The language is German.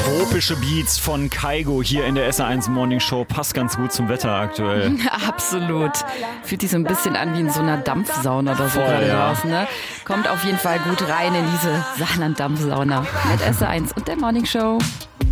Tropische Beats von Kaigo hier in der SR1 Morning Show. Passt ganz gut zum Wetter aktuell. Absolut. Fühlt sich so ein bisschen an wie in so einer Dampfsauna oder so gerade draußen. Ne? Kommt auf jeden Fall gut rein in diese Saarland-Dampfsauna mit SR1 und der Morning Show.